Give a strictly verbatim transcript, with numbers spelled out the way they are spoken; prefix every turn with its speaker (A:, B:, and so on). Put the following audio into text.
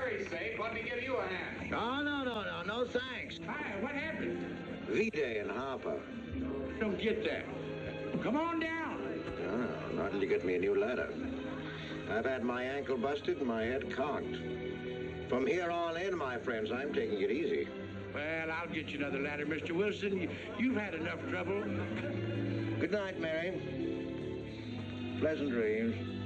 A: Mary's sake, let me give you a hand.
B: No, no, no, no, no, thanks.
A: Hi, what happened?
B: V-Day in Harper.
A: Don't get that. Come on down.
B: Oh, not till you get me a new ladder. I've had my ankle busted and my head conked. From here on in, my friends, I'm taking it easy.
A: Well, I'll get you another ladder, Mister Wilson. You, you've had enough trouble.
B: Good night, Mary. Pleasant dreams.